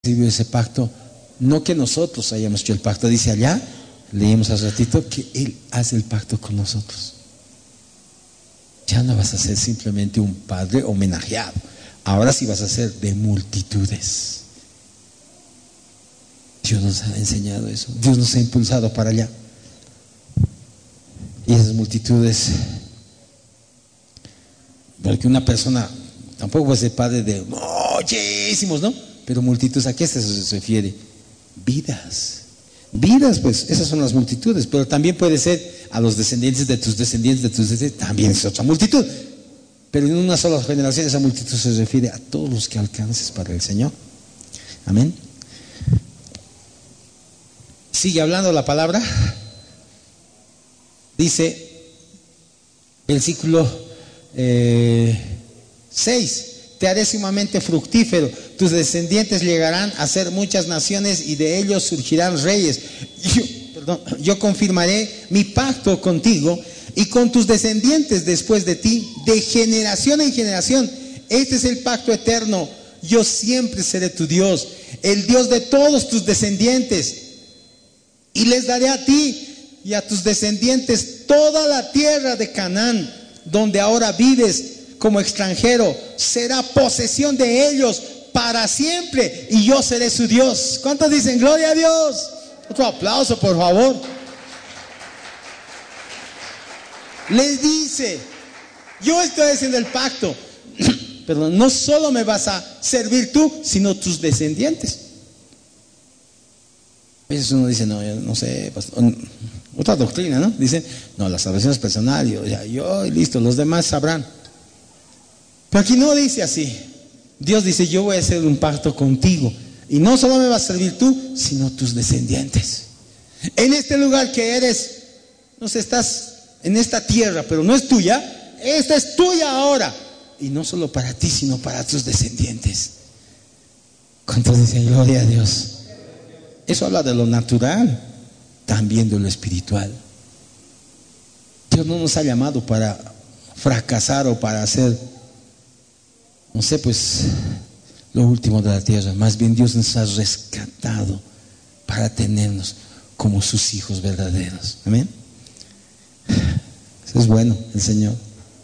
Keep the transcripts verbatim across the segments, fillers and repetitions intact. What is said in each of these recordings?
recibió ese pacto, no que nosotros hayamos hecho el pacto. Dice allá, leímos hace ratito, que Él hace el pacto con nosotros. Ya no vas a ser simplemente un padre homenajeado, ahora sí vas a ser de multitudes. Dios nos ha enseñado eso, Dios nos ha impulsado para allá. Y esas multitudes, porque una persona tampoco puede ser padre de muchísimos, ¿no? Pero multitudes, ¿a qué se refiere? Vidas. Vidas, pues, esas son las multitudes. Pero también puede ser a los descendientes de tus descendientes, de tus descendientes, también es otra multitud. Pero en una sola generación esa multitud se refiere a todos los que alcances para el Señor. Amén. Sigue hablando la palabra. Dice, versículo eh, seis: te haré sumamente fructífero, tus descendientes llegarán a ser muchas naciones y de ellos surgirán reyes. Yo, perdón, yo confirmaré mi pacto contigo y con tus descendientes después de ti, de generación en generación. Este es el pacto eterno. Yo siempre seré tu Dios, el Dios de todos tus descendientes, y les daré a ti y a tus descendientes toda la tierra de Canaán, donde ahora vives como extranjero. Será posesión de ellos para siempre, y yo seré su Dios. ¿Cuántos dicen gloria a Dios? Otro aplauso, por favor. Les dice, yo estoy haciendo el pacto, pero no solo me vas a servir tú, sino tus descendientes. A veces uno dice, no, yo no sé, pastor, otra doctrina, ¿no? Dicen, no, la salvación es personal, yo, ya, yo y listo, los demás sabrán. Pero aquí no dice así. Dios dice, yo voy a hacer un pacto contigo, y no solo me vas a servir tú, sino tus descendientes. En este lugar que eres, no sé, estás en esta tierra, pero no es tuya, esta es tuya ahora, y no solo para ti, sino para tus descendientes. ¿Cuántos dicen gloria a Dios? Eso habla de lo natural, también de lo espiritual. Dios no nos ha llamado para fracasar o para hacer, no sé, pues lo último de la tierra. Más bien Dios nos ha rescatado para tenernos como sus hijos verdaderos. Amén. Eso es bueno, el Señor.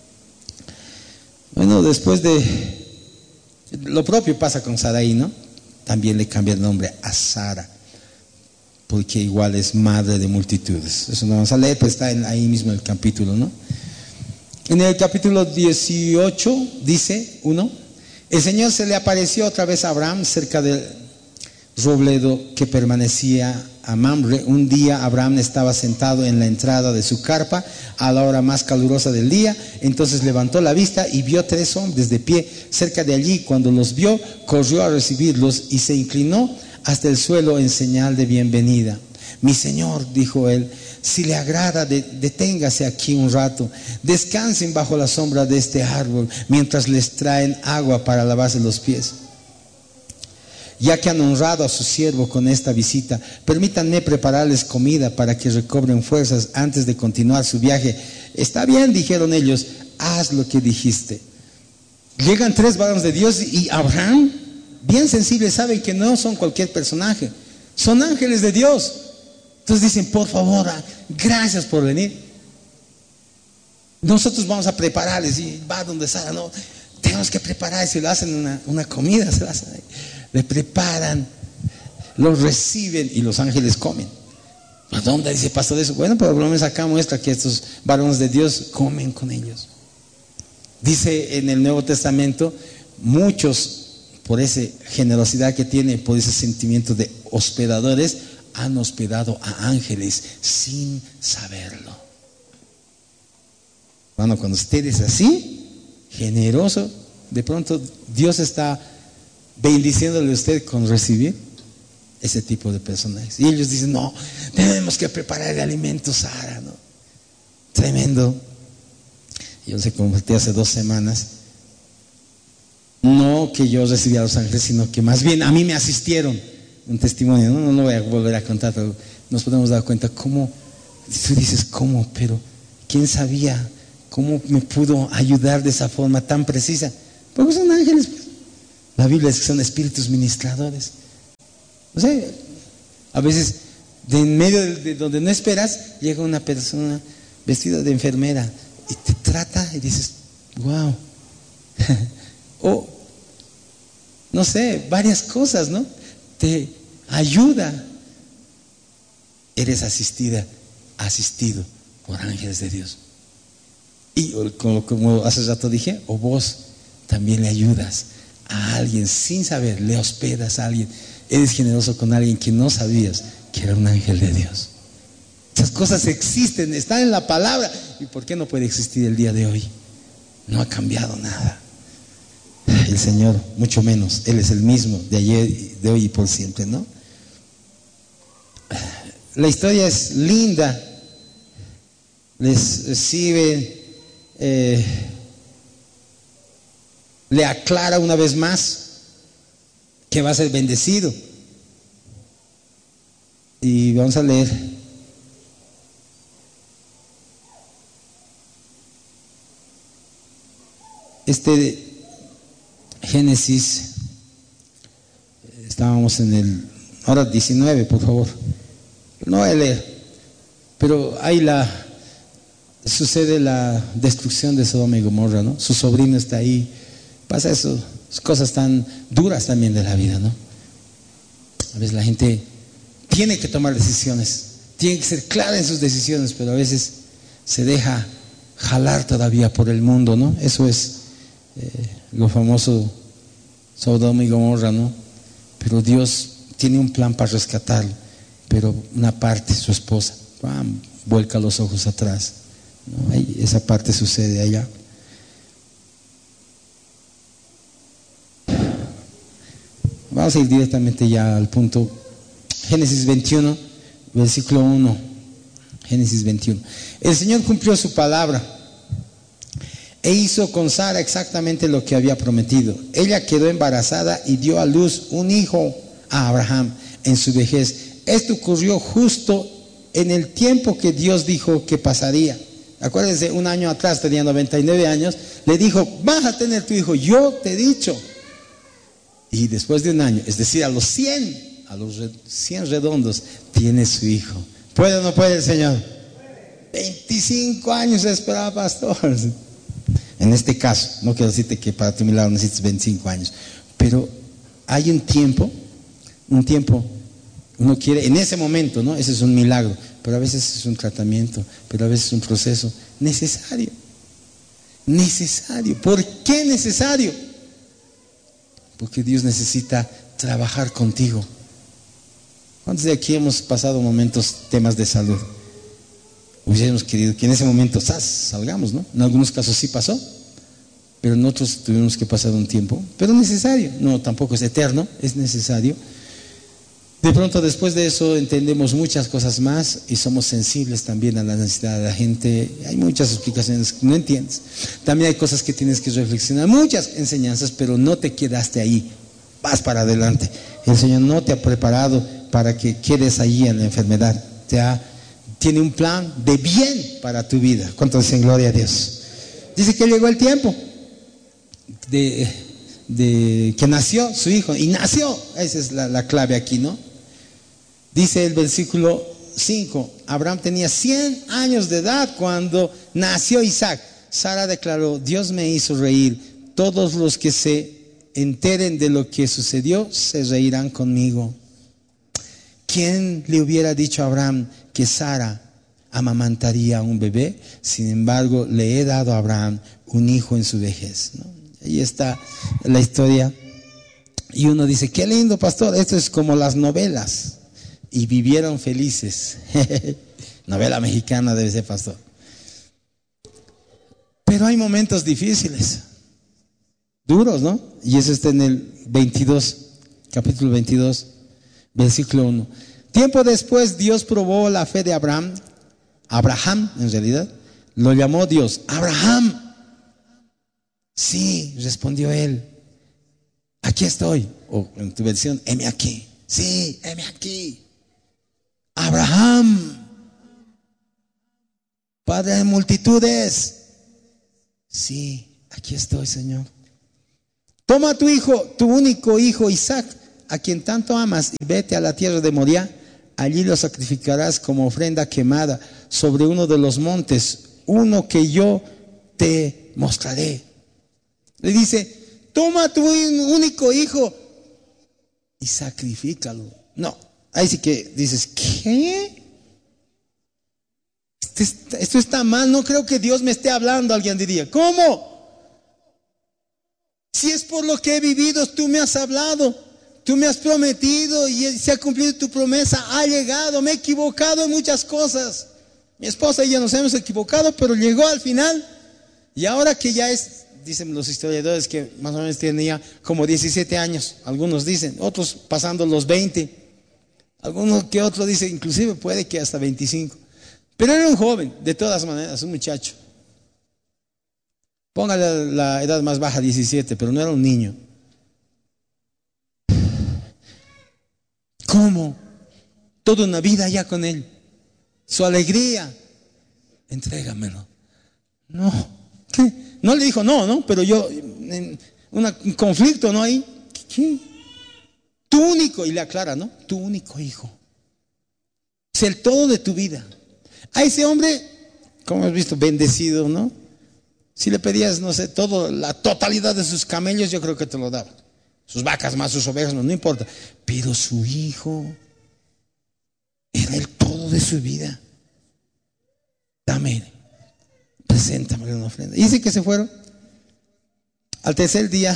Bueno, después de lo propio pasa con Sarai, ¿no? También le cambia el nombre a Sara, porque igual es madre de multitudes. Eso no vamos a leer, pero está en, ahí mismo el capítulo, ¿no? En el capítulo dieciocho dice, uno, el Señor se le apareció otra vez a Abraham cerca del robledo que permanecía a Mamre. Un día Abraham estaba sentado en la entrada de su carpa a la hora más calurosa del día. Entonces levantó la vista y vio tres hombres de pie cerca de allí. Cuando los vio, corrió a recibirlos y se inclinó hasta el suelo en señal de bienvenida. Mi señor, dijo él, si le agrada, de, deténgase aquí un rato, descansen bajo la sombra de este árbol mientras les traen agua para lavarse los pies. Ya que han honrado a su siervo con esta visita, permítanme prepararles comida para que recobren fuerzas antes de continuar su viaje. Está bien, dijeron ellos, haz lo que dijiste. Llegan tres varones de Dios y Abraham, bien sensible, saben que no son cualquier personaje, son ángeles de Dios. Entonces dicen, por favor, gracias por venir. Nosotros vamos a prepararles. Y va donde Sara, no, tenemos que preparar. Y se lo hacen una, una comida, se lo hacen ahí. Le preparan, los reciben y los ángeles comen. ¿A dónde dice pastor eso? Bueno, pero por lo menos acá muestra que estos varones de Dios comen con ellos. Dice en el Nuevo Testamento, muchos, por esa generosidad que tienen, por ese sentimiento de hospedadores, han hospedado a ángeles sin saberlo. Bueno, cuando usted es así, generoso, de pronto Dios está bendiciéndole a usted con recibir ese tipo de personajes. Y ellos dicen, no, tenemos que preparar el alimento, Sara, ¿no? Tremendo. Yo se convertí hace dos semanas. No que yo recibí a los ángeles, sino que más bien a mí me asistieron. Un testimonio, no, no lo voy a volver a contar, pero nos podemos dar cuenta cómo, tú dices, ¿cómo? Pero ¿quién sabía cómo me pudo ayudar de esa forma tan precisa? Porque son ángeles, pues. La Biblia dice que son espíritus ministradores. O sea, a veces de en medio de, de donde no esperas, llega una persona vestida de enfermera y te trata y dices, wow. O, no sé, varias cosas, ¿no? Te ayuda. Eres asistida, asistido por ángeles de Dios. Y como, como hace rato dije, o vos también le ayudas a alguien sin saber, le hospedas a alguien, eres generoso con alguien que no sabías que era un ángel de Dios. Esas cosas existen, están en la palabra. ¿Y por qué no puede existir el día de hoy? No ha cambiado nada. El Señor, mucho menos. Él es el mismo de ayer, de hoy y por siempre, ¿no? La historia es linda. Les recibe, eh, le aclara una vez más que va a ser bendecido. Y vamos a leer este Génesis. Estábamos en el ahora diecinueve, por favor. No voy a leer, pero ahí la sucede la destrucción de Sodoma y Gomorra, ¿no? Su sobrino está ahí. Pasa eso, cosas tan duras también de la vida, ¿no? A veces la gente tiene que tomar decisiones, tiene que ser clara en sus decisiones, pero a veces se deja jalar todavía por el mundo, ¿no? Eso es eh, lo famoso Sodoma y Gomorra, ¿no? Pero Dios tiene un plan para rescatarlo, pero una parte, su esposa, ¡pam!, vuelca los ojos atrás, ¿no? Ahí, esa parte sucede allá. Vamos a ir directamente ya al punto. Génesis veintiuno, versículo uno. Génesis veintiuno. El Señor cumplió su palabra e hizo con Sara exactamente lo que había prometido. Ella quedó embarazada y dio a luz un hijo a Abraham en su vejez. Esto ocurrió justo en el tiempo que Dios dijo que pasaría. Acuérdense, un año atrás, tenía noventa y nueve años, le dijo, vas a tener tu hijo, yo te he dicho. Y después de un año, es decir, a los cien, a los cien redondos, tiene su hijo. ¿Puede o no puede el Señor? veinticinco años esperaba, pastor. En este caso, no quiero decirte que para tu milagro necesites veinticinco años, pero hay un tiempo, un tiempo, uno quiere, en ese momento, ¿no? Ese es un milagro, pero a veces es un tratamiento, pero a veces es un proceso necesario. Necesario. ¿Por qué necesario? Porque Dios necesita trabajar contigo. ¿Cuántos de aquí hemos pasado momentos, temas de salud? Hubiéramos querido que en ese momento ¡zas!, salgamos, ¿no? En algunos casos sí pasó, pero en otros tuvimos que pasar un tiempo, pero necesario. No, tampoco es eterno, es necesario. De pronto después de eso entendemos muchas cosas más y somos sensibles también a la necesidad de la gente. Hay muchas explicaciones que no entiendes. También hay cosas que tienes que reflexionar, muchas enseñanzas, pero no te quedaste ahí, vas para adelante. El Señor no te ha preparado para que quedes allí en la enfermedad. Te ha, tiene un plan de bien para tu vida. ¿Cuántos dicen gloria a Dios? Dice que llegó el tiempo de, de que nació su hijo, y nació. Esa es la, la clave aquí, ¿no? Dice el versículo cinco, Abraham tenía cien años de edad cuando nació Isaac. Sara declaró, Dios me hizo reír, todos los que se enteren de lo que sucedió se reirán conmigo. ¿Quién le hubiera dicho a Abraham que Sara amamantaría a un bebé? Sin embargo, le he dado a Abraham un hijo en su vejez, ¿no? Ahí está la historia. Y uno dice, qué lindo, pastor, esto es como las novelas. Y vivieron felices. Novela mexicana debe ser, pastor. Pero hay momentos difíciles, duros, ¿no? Y eso está en el veintidós, capítulo veintidós, versículo uno. Tiempo después Dios probó la fe de Abraham. Abraham, en realidad, lo llamó Dios. Abraham. Sí, respondió él. Aquí estoy. O en tu versión, heme aquí. Sí, heme aquí. Abraham, padre de multitudes. Sí, aquí estoy, Señor. Toma a tu hijo, tu único hijo Isaac, a quien tanto amas y vete a la tierra de Moriah. Allí lo sacrificarás como ofrenda quemada sobre uno de los montes, uno que yo te mostraré. Le dice, toma a tu único hijo y sacrifícalo. No, ahí sí que dices, ¿qué? Esto, esto está mal, no creo que Dios me esté hablando, alguien diría. ¿Cómo? Si es por lo que he vivido, tú me has hablado. Tú me has prometido y se ha cumplido tu promesa, ha llegado, me he equivocado en muchas cosas. Mi esposa y yo nos hemos equivocado, pero llegó al final. Y ahora que ya es, dicen los historiadores que más o menos tenía como diecisiete años, algunos dicen, otros pasando los veinte, algunos que otros dicen, inclusive puede que hasta veinticinco. Pero era un joven, de todas maneras, un muchacho. Póngale la edad más baja, diecisiete, pero no era un niño. ¿Cómo? Toda una vida ya con él. Su alegría. Entrégamelo. No. ¿Qué? No le dijo no, ¿no? Pero yo, en una, un conflicto, ¿no? Ahí. ¿Qué? Tu único, y le aclara, ¿no? Tu único hijo. Es el todo de tu vida. A ese hombre, como has visto, bendecido, ¿no? Si le pedías, no sé, todo, la totalidad de sus camellos, yo creo que te lo daba. Sus vacas más sus ovejas, no, no importa. Pero su hijo era el todo de su vida. Dame, preséntame una ofrenda. Y dice que se fueron. Al tercer día,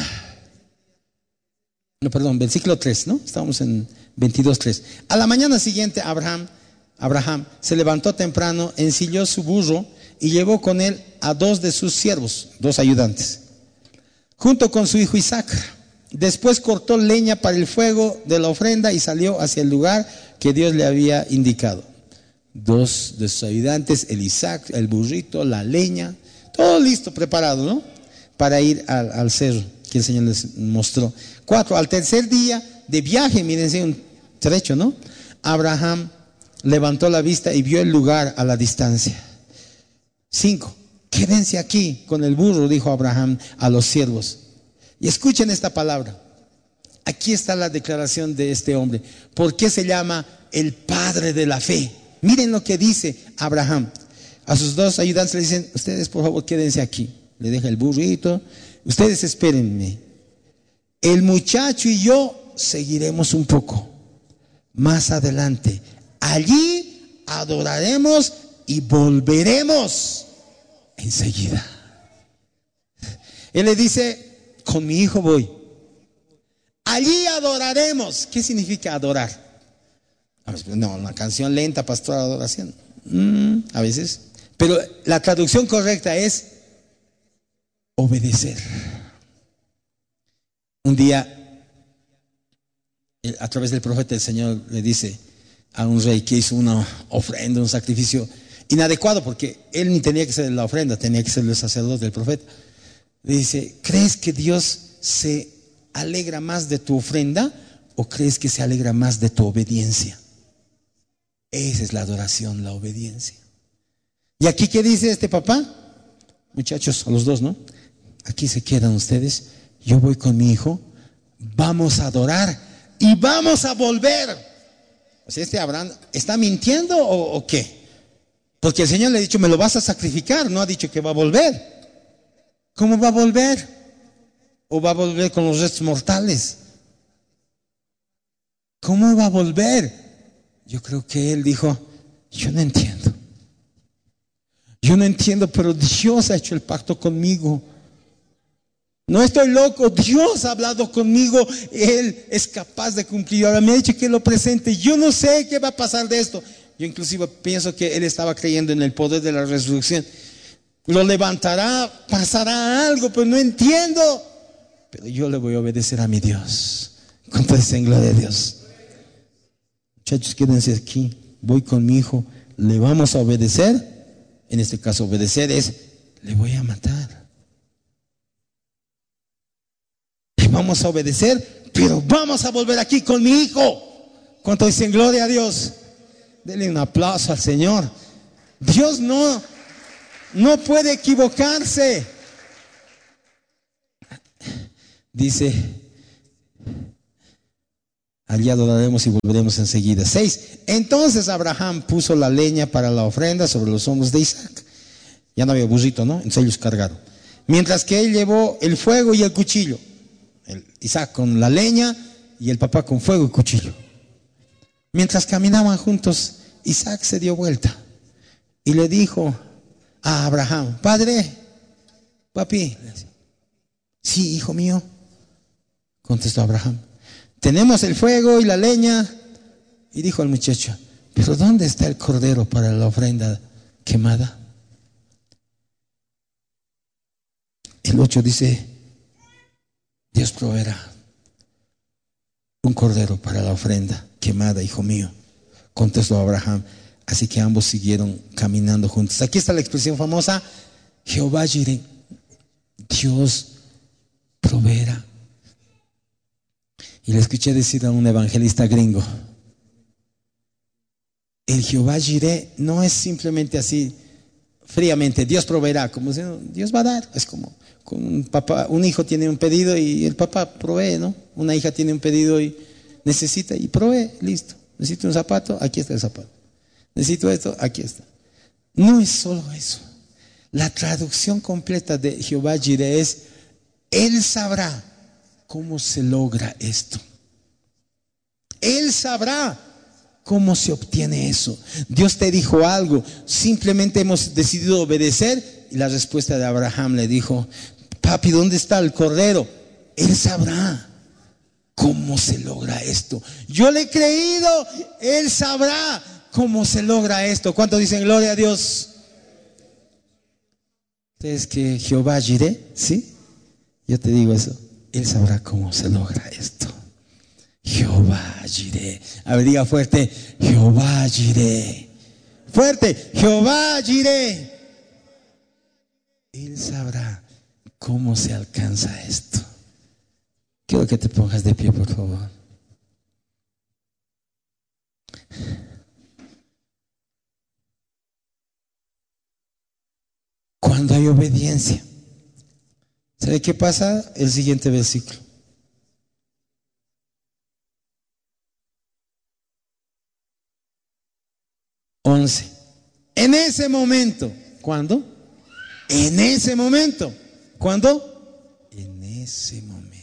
no, perdón, versículo tres, ¿no? Estamos en veintidós tres. A la mañana siguiente, Abraham, Abraham se levantó temprano, ensilló su burro y llevó con él a dos de sus siervos, dos ayudantes, junto con su hijo Isaac. Después cortó leña para el fuego de la ofrenda y salió hacia el lugar que Dios le había indicado. Dos de sus ayudantes, el Isaac, el burrito, la leña, todo listo, preparado, ¿no? Para ir al, al cerro que el Señor les mostró. Cuatro, al tercer día de viaje, mírense un trecho, ¿no? Abraham levantó la vista y vio el lugar a la distancia. Cinco, quédense aquí con el burro, dijo Abraham a los siervos. Y escuchen esta palabra. Aquí está la declaración de este hombre. ¿Por qué se llama el padre de la fe? Miren lo que dice Abraham. A sus dos ayudantes le dicen, ustedes por favor quédense aquí. Le deja el burrito. Ustedes espérenme. El muchacho y yo seguiremos un poco más adelante. Allí adoraremos y volveremos enseguida. Él le dice, con mi hijo voy. Allí adoraremos. ¿Qué significa adorar? No, una canción lenta, pastor, adoración. Mm, a veces. Pero la traducción correcta es obedecer. Un día, a través del profeta, el Señor le dice a un rey que hizo una ofrenda, un sacrificio inadecuado, porque él ni tenía que ser la ofrenda, tenía que ser el sacerdote, el profeta. Le dice, ¿crees que Dios se alegra más de tu ofrenda o crees que se alegra más de tu obediencia? Esa es la adoración, la obediencia. ¿Y aquí qué dice este papá? Muchachos, a los dos, ¿no? Aquí se quedan ustedes, yo voy con mi hijo, vamos a adorar y vamos a volver. O sea, este Abraham, ¿está mintiendo o, o qué? Porque el Señor le ha dicho, me lo vas a sacrificar, no ha dicho que va a volver. ¿Cómo va a volver? ¿O va a volver con los restos mortales? ¿Cómo va a volver? Yo creo que él dijo, yo no entiendo. Yo no entiendo, pero Dios ha hecho el pacto conmigo. No estoy loco, Dios ha hablado conmigo, Él es capaz de cumplir. Ahora me ha dicho que lo presente, yo no sé qué va a pasar de esto. Yo inclusive pienso que Él estaba creyendo en el poder de la resurrección. Lo levantará, pasará algo, pero no entiendo. Pero yo le voy a obedecer a mi Dios. ¿Cuánto es en gloria a Dios? Muchachos, quédense aquí. Voy con mi hijo. Le vamos a obedecer. En este caso, obedecer es, le voy a matar. Le vamos a obedecer, pero vamos a volver aquí con mi hijo. ¿Cuánto dicen gloria a Dios? Denle un aplauso al Señor. Dios no, no puede equivocarse. Dice, Allí adoraremos y volveremos enseguida. Seis. Entonces Abraham puso la leña para la ofrenda sobre los hombros de Isaac. Ya no había burrito, ¿no? Entonces ellos cargaron. Mientras que él llevó el fuego y el cuchillo. El Isaac con la leña y el papá con fuego y cuchillo. Mientras caminaban juntos, Isaac se dio vuelta y le dijo a Abraham: Padre, papi. Sí, hijo mío, contestó Abraham. Tenemos el fuego y la leña. Y dijo al muchacho: pero ¿dónde está el cordero para la ofrenda quemada? El ocho dice: Dios proveerá un cordero para la ofrenda quemada, hijo mío, contestó Abraham. Así que ambos siguieron caminando juntos. Aquí está la expresión famosa: Jehová Jireh, Dios proveerá. Y le escuché decir a un evangelista gringo: el Jehová Jireh no es simplemente así fríamente, Dios proveerá, como si Dios va a dar. Es como con un papá, un hijo tiene un pedido y el papá provee, ¿no? Una hija tiene un pedido y necesita y provee, listo. Necesito un zapato, aquí está el zapato. Necesito esto, aquí está. No es solo eso. La traducción completa de Jehová Jireh es: Él sabrá cómo se logra esto. Él sabrá cómo se obtiene eso. Dios te dijo algo, simplemente hemos decidido obedecer. Y la respuesta de Abraham le dijo: papi, ¿dónde está el cordero? Él sabrá cómo se logra esto. Yo le he creído, Él sabrá cómo se logra esto. ¿Cuántos dicen gloria a Dios? ¿Ustedes que Jehová Jireh? ¿Sí? Yo te digo eso. Él sabrá cómo se logra esto. Jehová Jireh. A ver, diga fuerte: Jehová Jireh. Fuerte: Jehová Jireh. Él sabrá cómo se alcanza esto. Quiero que te pongas de pie, por favor. Cuando hay obediencia, ¿sabe qué pasa? El siguiente versículo. once. En ese momento. ¿Cuándo? En ese momento. ¿Cuándo? En ese momento.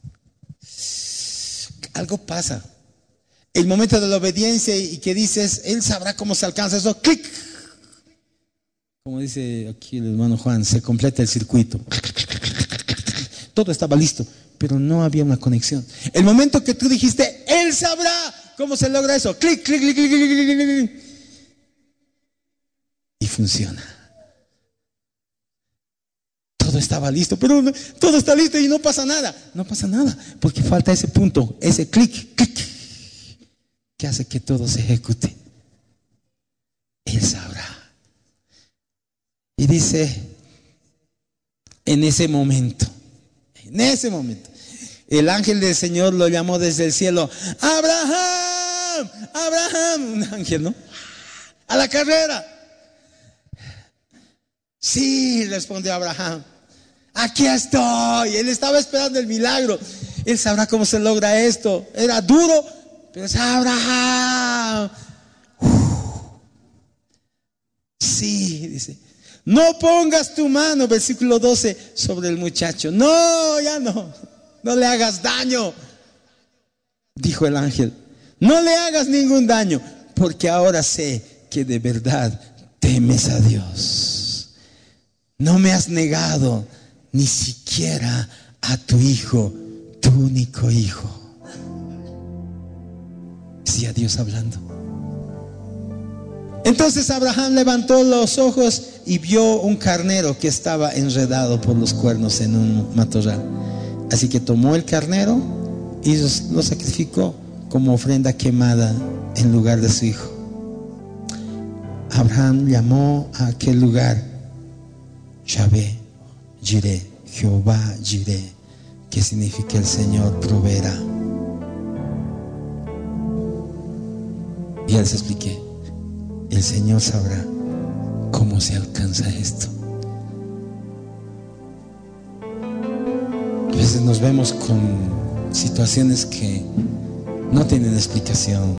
Algo pasa. El momento de la obediencia y que dices: Él sabrá cómo se alcanza eso. ¡Clic! Como dice aquí el hermano Juan, se completa el circuito. Todo estaba listo, pero no había una conexión. El momento que tú dijiste: Él sabrá cómo se logra eso. Clic, clic, clic, clic, clic, clic, clic. Y funciona. Todo estaba listo, pero no, todo está listo y no pasa nada. No pasa nada, porque falta ese punto, ese clic, clic, que hace que todo se ejecute. Él sabrá. Y dice: en ese momento, en ese momento, el ángel del Señor lo llamó desde el cielo: Abraham, Abraham. Un ángel, ¿no? A la carrera. Sí, respondió Abraham. Aquí estoy. Él estaba esperando el milagro. Él sabrá cómo se logra esto. Era duro, pero es Abraham. Uf. Sí, dice: no pongas tu mano, versículo doce, sobre el muchacho. No, ya no. No le hagas daño. Dijo el ángel: no le hagas ningún daño, porque ahora sé que de verdad temes a Dios. No me has negado ni siquiera a tu hijo, tu único hijo. Sí, a Dios hablando. Entonces Abraham levantó los ojos y vio un carnero que estaba enredado por los cuernos en un matorral. Así que tomó el carnero y lo sacrificó como ofrenda quemada en lugar de su hijo. Abraham llamó a aquel lugar Yahvé Jireh, Jehová Jireh, que significa el Señor proveerá. Y les expliqué: el Señor sabrá cómo se alcanza esto. A veces nos vemos con situaciones que no tienen explicación.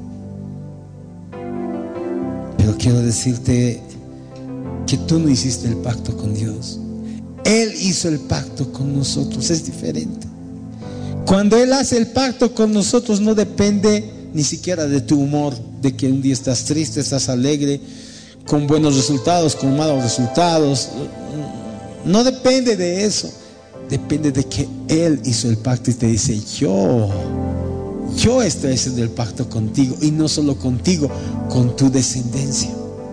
Pero quiero decirte que tú no hiciste el pacto con Dios. Él hizo el pacto con nosotros. Es diferente. Cuando Él hace el pacto con nosotros, no depende ni siquiera de tu humor, de que un día estás triste, estás alegre, con buenos resultados, con malos resultados. No depende de eso. Depende de que Él hizo el pacto y te dice: yo Yo estoy haciendo el pacto contigo. Y no solo contigo, con tu descendencia.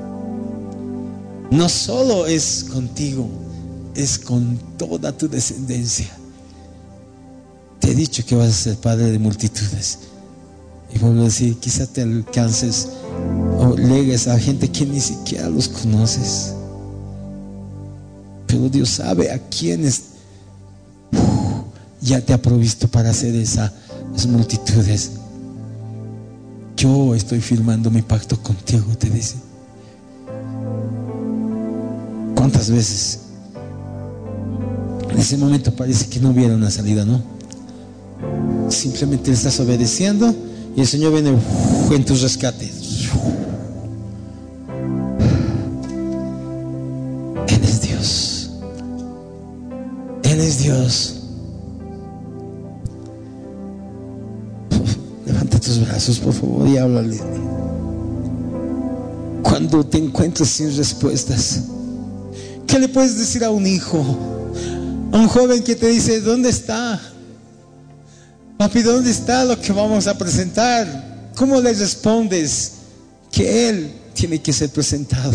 No solo es contigo, es con toda tu descendencia. Te he dicho que vas a ser padre de multitudes. Y vuelvo a decir, quizá te alcances o llegues a gente que ni siquiera los conoces. Pero Dios sabe a quienes uh, ya te ha provisto para hacer esa, esas multitudes. Yo estoy firmando mi pacto contigo, te dice. ¿Cuántas veces en ese momento parece que no hubiera una salida, no? Simplemente le estás obedeciendo y el Señor viene uf, en tus rescates. Él es Dios. Él es Dios. Levanta tus brazos, por favor, y háblale. Cuando te encuentres sin respuestas, ¿qué le puedes decir a un hijo? A un joven que te dice: ¿dónde está? Papi, ¿dónde está lo que vamos a presentar? ¿Cómo le respondes que Él tiene que ser presentado?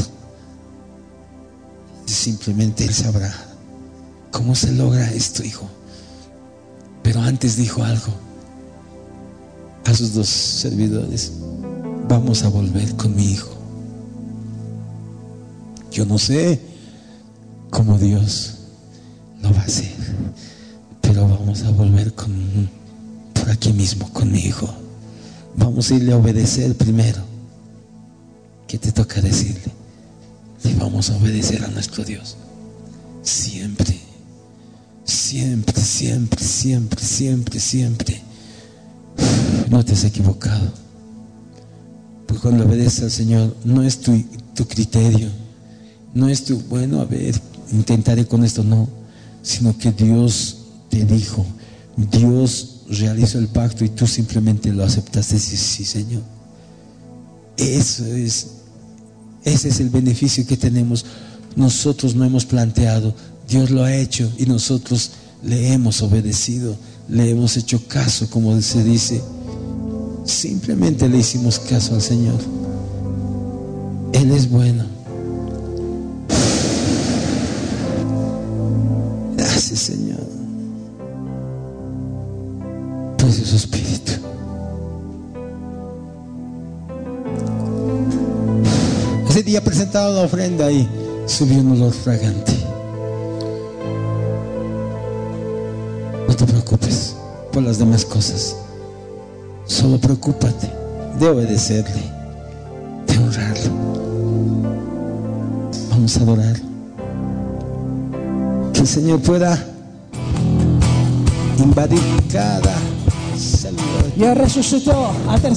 Simplemente Él sabrá cómo se logra esto, hijo. Pero antes dijo algo a sus dos servidores: vamos a volver con mi hijo. Yo no sé cómo Dios lo va a hacer, pero vamos a volver con, por aquí mismo, con mi hijo. Vamos a irle a obedecer primero. ¿Qué te toca decirle? Le vamos a obedecer a nuestro Dios. Siempre, siempre, siempre, siempre, siempre, siempre. No te has equivocado. Porque cuando obedeces al Señor, no es tu, tu criterio, no es tu, bueno, a ver, intentaré con esto, no. Sino que Dios te dijo, Dios realizó el pacto y tú simplemente lo aceptaste. Sí, sí, Señor. Eso es, ese es el beneficio que tenemos. Nosotros no hemos planteado, Dios lo ha hecho y nosotros le hemos obedecido, le hemos hecho caso, como se dice. Simplemente le hicimos caso al Señor. Él es bueno. Gracias, Señor. Precioso Espíritu. Ese día presentaba la ofrenda y subió un olor fragante. No te preocupes por las demás cosas. Solo preocúpate de obedecerle, de honrarlo. Vamos a adorar. Que el Señor pueda invadir cada célula. Ya resucitó. Atención.